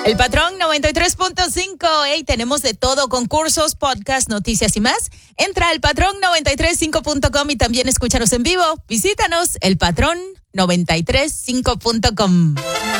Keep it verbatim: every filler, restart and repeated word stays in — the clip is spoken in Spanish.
El Patrón noventa y tres punto cinco. Hey, tenemos de todo, concursos, podcasts, noticias y más. Entra al patrón noventa y tres cinco punto com y también escúchanos en vivo. Visítanos, el patrón noventa y tres cinco punto com.